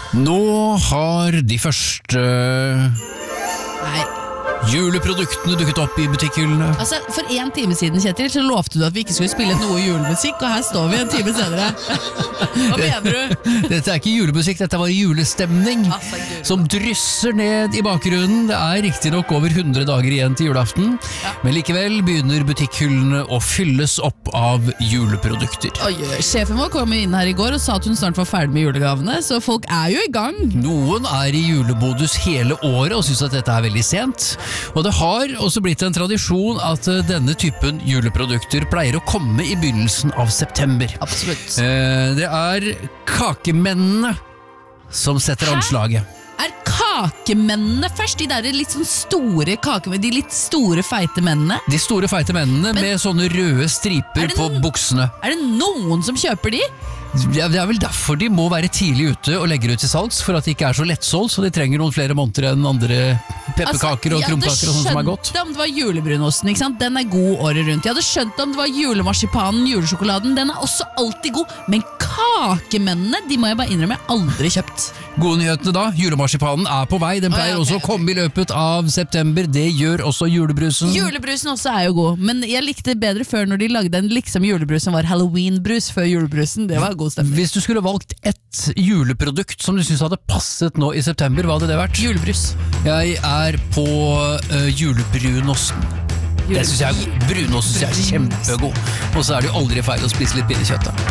Nå har de første Nei. juleproduktene dukket opp i butikkhyllene. Altså, for en time siden, Kjetil, så lovte du at vi ikke skulle spille noe julemusikk, og her står vi en time senere. Hva mener du? Dette er ikke julemusikk, dette var julestemning Altså, Gud. som drysser ned i bakgrunnen. Det er riktig nok over 100 dager igjen til julaften, men likevel begynner butikkhyllene å fylles opp av juleprodukter. Oi, sjefen vår kom inn her i går og sa at hun snart var ferdig med julegavene, så folk er jo i gang. Noen er i julemodus hele året og synes at dette er veldig sent. Og det har også blitt en tradisjon at denne typen juleprodukter pleier å komme i begynnelsen av september. Absolutt. Det er kakemennene som setter anslaget. Er kakemennene først? De der litt sånn store kakemennene, de litt store feite mennene? De store feite mennene med sånne røde striper på buksene. Er det noen som kjøper de? Ja, det er vel derfor de må være tidlig ute og legge ut til salgs, for at de ikke er så lettsolgt, så de trenger noen flere måneder enn andre pepperkaker og krumkaker og sånt som er godt. Jeg hadde skjønt om det var julebrunosten, ikke sant? Den er god året rundt. Jeg hadde skjønt om det var julemarsipanen, julesjokoladen, den er også alltid god. Men kakemennene, de må jeg bare innrømme, jeg har aldri kjøpt. Gode nyhetene da, julemarsipanen er på vei, den pleier også å komme i løpet av september, det gjør også julebrusen. Julebrusen også er jo god, men jeg likte bedre før når de lagde en liksom julebrus som var Halloween-brus før julebrusen, det var god stemning. Hvis du skulle valgt ett juleprodukt som du synes hadde passet nå i september, hva hadde det vært? Julebrus. Jeg er på julebrunosten. Det synes jeg er brunost, synes jeg er kjempegod. Og så er det jo aldri feil å spise litt pinnekjøtt da.